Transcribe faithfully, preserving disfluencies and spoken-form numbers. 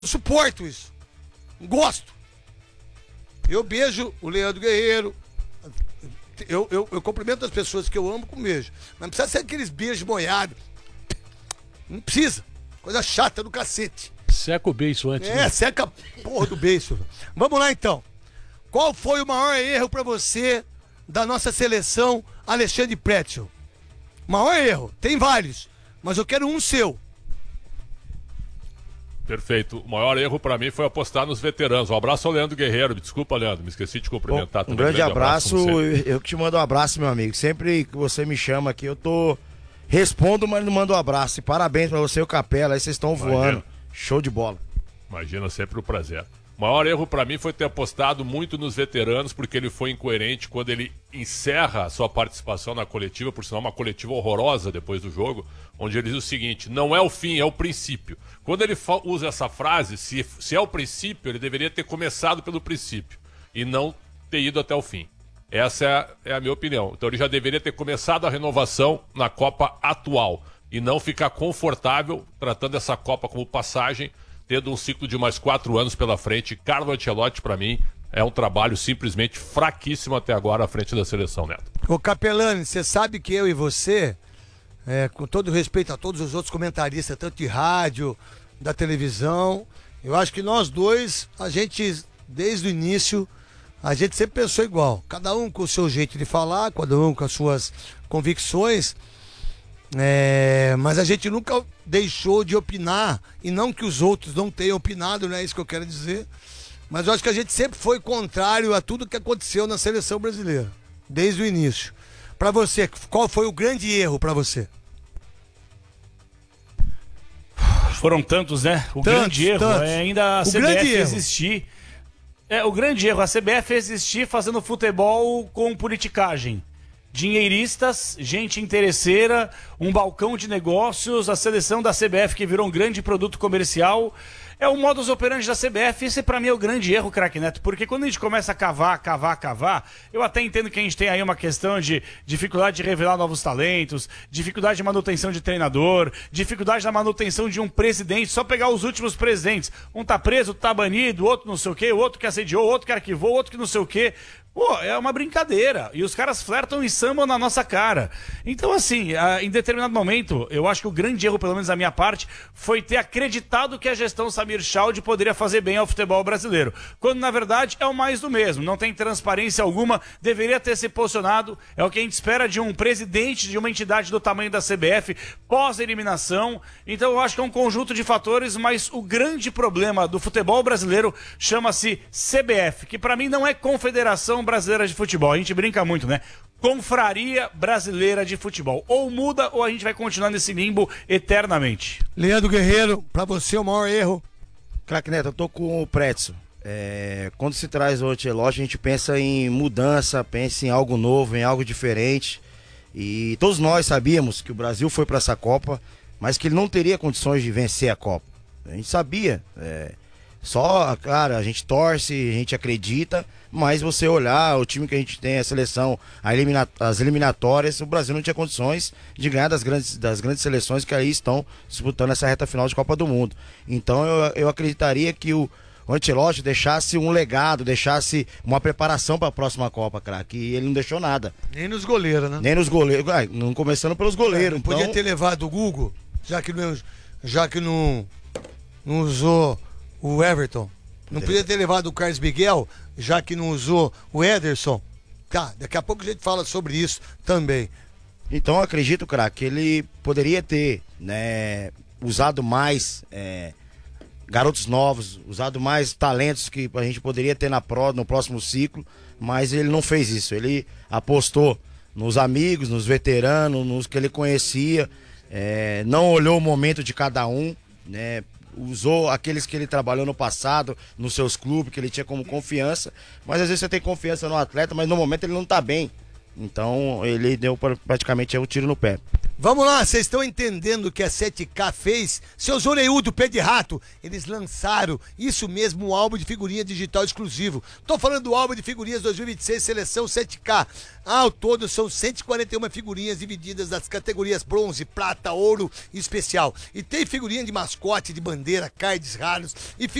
suporto isso. Gosto. Eu beijo o Leandro Guerreiro. Eu, eu, eu cumprimento as pessoas que eu amo com beijo. Mas não precisa ser aqueles beijos molhados. Não precisa. Coisa chata do cacete. Seca o beiço antes. É, né? seca a porra do beiço. Vamos lá então. Qual foi o maior erro pra você da nossa seleção, Alexandre Pretzel? Maior erro. Tem vários. Mas eu quero um seu. Perfeito. O maior erro pra mim foi apostar nos veteranos. Um abraço ao Leandro Guerreiro. Me desculpa, Leandro. Me esqueci de cumprimentar. Um grande, grande abraço. abraço eu que te mando um abraço, meu amigo. Sempre que você me chama aqui, eu tô... Respondo, mas não mando um abraço. E parabéns pra você e o Capela. Aí vocês estão voando. Show de bola. Imagina, sempre um prazer. O maior erro pra mim foi ter apostado muito nos veteranos, porque ele foi incoerente quando ele encerra a sua participação na coletiva, por sinal uma coletiva horrorosa depois do jogo, onde ele diz o seguinte: não é o fim, é o princípio. Quando ele usa essa frase, se, se é o princípio, ele deveria ter começado pelo princípio e não ter ido até o fim. Essa é a, é a minha opinião. Então ele já deveria ter começado a renovação na Copa atual e não ficar confortável tratando essa Copa como passagem, tendo um ciclo de mais quatro anos pela frente. Carlo Ancelotti, para mim, é um trabalho simplesmente fraquíssimo até agora à frente da seleção, Neto. Ô Capelani, você sabe que eu e você, é, com todo respeito a todos os outros comentaristas, tanto de rádio, da televisão, eu acho que nós dois, a gente, desde o início, a gente sempre pensou igual. Cada um com o seu jeito de falar, cada um com as suas convicções. É, mas a gente nunca deixou de opinar, e não que os outros não tenham opinado, não é isso que eu quero dizer, mas eu acho que a gente sempre foi contrário a tudo que aconteceu na seleção brasileira, desde o início. Pra você, qual foi o grande erro pra você? Foram tantos, né? O Tantos, grande erro tantos. é ainda a O C B grande F erro. existir. É, o grande erro, a C B F existir fazendo futebol com politicagem. Dinheiristas, gente interesseira, um balcão de negócios, a seleção da C B F que virou um grande produto comercial. É o modus operandi da C B F. Esse pra mim é o grande erro, craque Neto, porque quando a gente começa a cavar, cavar, cavar, eu até entendo que a gente tem aí uma questão de dificuldade de revelar novos talentos, dificuldade de manutenção de treinador, dificuldade da manutenção de um presidente. Só pegar os últimos presidentes, um tá preso, tá banido, outro não sei o quê, o outro que assediou, outro que arquivou, outro que não sei o quê. Pô, é uma brincadeira. E os caras flertam e sambam na nossa cara. Então, assim, em determinado momento, eu acho que o grande erro, pelo menos da minha parte, foi ter acreditado que a gestão Samir Schaldi poderia fazer bem ao futebol brasileiro. Quando, na verdade, é o mais do mesmo. Não tem transparência alguma, deveria ter se posicionado. É o que a gente espera de um presidente de uma entidade do tamanho da C B F pós-eliminação. Então, eu acho que é um conjunto de fatores, mas o grande problema do futebol brasileiro chama-se C B F, que pra mim não é Confederação Brasileira de Futebol. A gente brinca muito, né? Confraria Brasileira de Futebol. Ou muda ou a gente vai continuar nesse limbo eternamente. Leandro Guerreiro, pra você o maior erro? Craque Neto, eu tô com o Pretzel. É, quando se traz o Ancelotti, a gente pensa em mudança, pensa em algo novo, em algo diferente. E todos nós sabíamos que o Brasil foi para essa Copa, mas que ele não teria condições de vencer a Copa. A gente sabia. É, só, claro, a gente torce, a gente acredita, mas você olhar o time que a gente tem, a seleção, a elimina, as eliminatórias, o Brasil não tinha condições de ganhar das grandes, das grandes seleções que aí estão disputando essa reta final de Copa do Mundo. Então eu, eu acreditaria que o, o Ancelotti deixasse um legado, deixasse uma preparação para a próxima Copa, craque, e ele não deixou nada. Nem nos goleiros, né? Nem nos goleiros, ah, não começando pelos goleiros. É, não então... podia ter levado o Google, já que não, já que não, não usou o Everton. Não podia ter levado o Carlos Miguel, já que não usou o Ederson. Tá, daqui a pouco a gente fala sobre isso também. Então eu acredito, craque, que ele poderia ter, né, usado mais é, garotos novos, usado mais talentos que a gente poderia ter na pro, no próximo ciclo, mas ele não fez isso. Ele apostou nos amigos, nos veteranos, nos que ele conhecia, é, não olhou o momento de cada um, né? Usou aqueles que ele trabalhou no passado, nos seus clubes, que ele tinha como confiança, mas às vezes você tem confiança no atleta, mas no momento ele não tá bem. Então ele deu praticamente um tiro no pé. Vamos lá, vocês estão entendendo o que a sete K fez? Seus orelhudos, pé de rato, eles lançaram, isso mesmo, um álbum de figurinha digital exclusivo. Tô falando do álbum de figurinhas dois mil e vinte e seis, seleção sete K. Ao todo são cento e quarenta e uma figurinhas divididas nas categorias bronze, prata, ouro e especial. E tem figurinha de mascote, de bandeira, cards raros e